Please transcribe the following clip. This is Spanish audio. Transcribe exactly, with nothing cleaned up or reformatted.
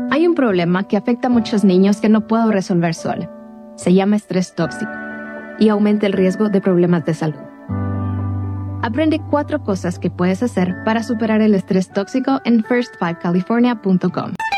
Hay un problema que afecta a muchos niños que no puedo resolver sola. Se llama estrés tóxico y aumenta el riesgo de problemas de salud. Aprende cuatro cosas que puedes hacer para superar el estrés tóxico en first five california punto com.